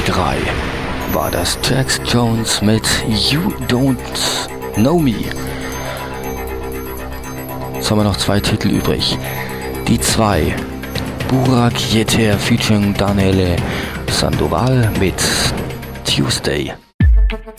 3 war das Jax Jones mit You Don't Know Me. Jetzt haben wir noch 2 Titel übrig. Die 2, Burak Yeter featuring Daniele Sandoval mit Tuesday.